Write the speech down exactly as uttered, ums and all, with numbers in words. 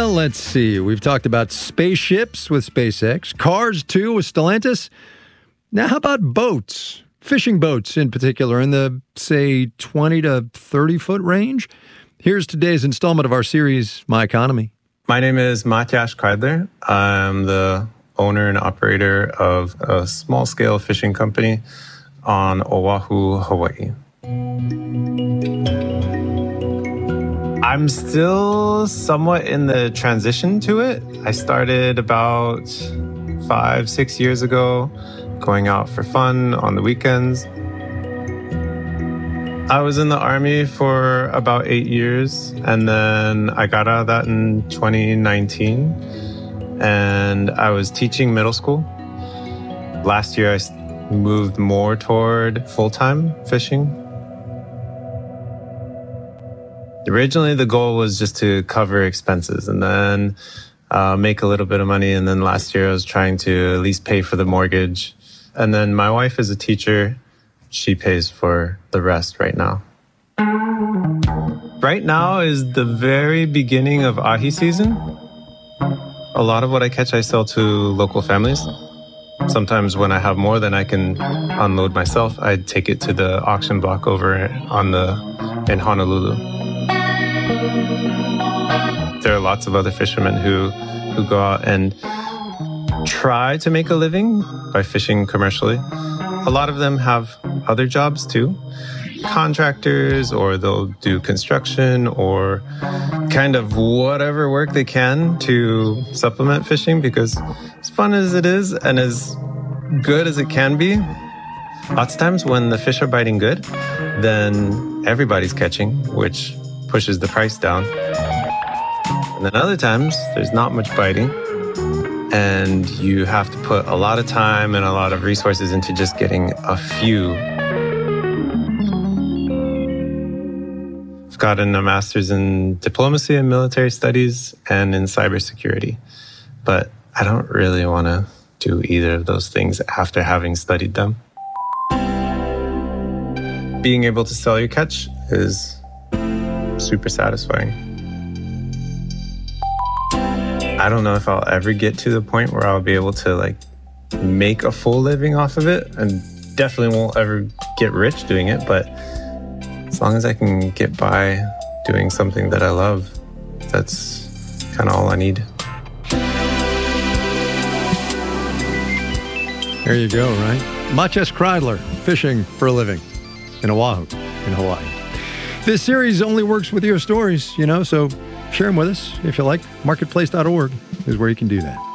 Well, let's see. We've talked about spaceships with SpaceX, cars too with Stellantis. Now, how about boats? Fishing boats in particular in the, say, twenty to thirty foot range? Here's today's installment of our series, My Economy. My name is Matthias Kreidler. I'm the owner and operator of a small-scale fishing company on Oahu, Hawaii. I'm still somewhat in the transition to it. I started about five, six years ago, going out for fun on the weekends. I was in the Army for about eight years, and then I got out of that in twenty nineteen, and I was teaching middle school. Last year, I moved more toward full-time fishing. Originally, the goal was just to cover expenses and then uh, make a little bit of money. And then last year, I was trying to at least pay for the mortgage. And then my wife is a teacher. She pays for the rest right now. Right now is the very beginning of ahi season. A lot of what I catch, I sell to local families. Sometimes when I have more than I can unload myself, I take it to the auction block over on the in Honolulu. There are lots of other fishermen who, who go out and try to make a living by fishing commercially. A lot of them have other jobs too, contractors, or they'll do construction or kind of whatever work they can to supplement fishing, because as fun as it is and as good as it can be, lots of times when the fish are biting good, then everybody's catching, which pushes the price down. And then other times there's not much biting, and you have to put a lot of time and a lot of resources into just getting a few. I've gotten a master's in diplomacy and military studies and in cybersecurity, but I don't really want to do either of those things after having studied them. Being able to sell your catch is super satisfying. I don't know if I'll ever get to the point where I'll be able to like make a full living off of it, and definitely won't ever get rich doing it. But as long as I can get by doing something that I love, that's kind of all I need. There you go, right? Matthias Kreidler, fishing for a living in Oahu, in Hawaii. This series only works with your stories, you know, so share them with us if you like. Marketplace dot org is where you can do that.